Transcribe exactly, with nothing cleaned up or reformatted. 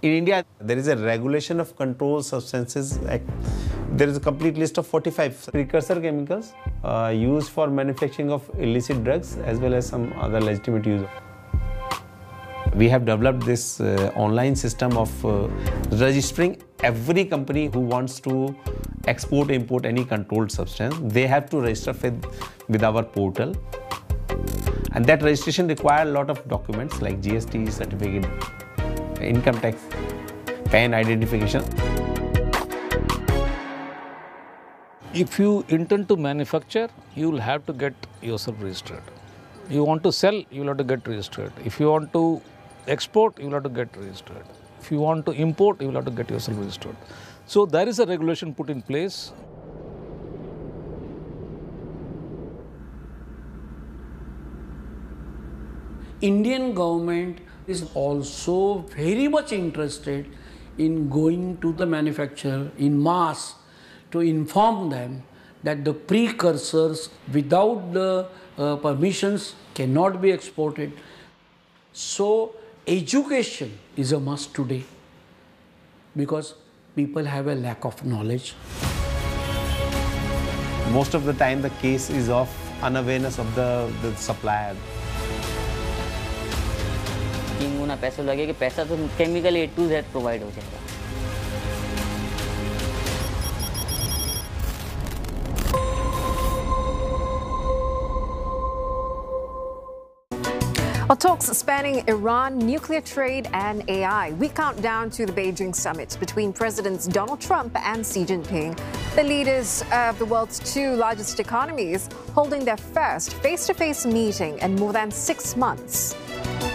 In India, there is a regulation of controlled substances act. There is a complete list of forty-five precursor chemicals uh, used for manufacturing of illicit drugs as well as some other legitimate use. We have developed this uh, online system of uh, registering every company who wants to export, import any controlled substance. They have to register with, with our portal. And that registration requires a lot of documents like G S T certificate, income tax, P A N identification. If you intend to manufacture, you will have to get yourself registered. You want to sell, you will have to get registered. If you want to export, you will have to get registered. If you want to import, you will have to get yourself registered. So there is a regulation put in place. Indian government is also very much interested in going to the manufacturer in mass to inform them that the precursors without the uh, permissions cannot be exported. So education is a must today because people have a lack of knowledge. Most of the time the case is of unawareness of the, the supplier. तीन गुना पैसा लगे कि पैसा तो chemical A to Z provide हो जाएगा. Well, talks spanning Iran, nuclear trade and A I. We count down to the Beijing summit between Presidents Donald Trump and Xi Jinping. The leaders of the world's two largest economies holding their first face-to-face meeting in more than six months.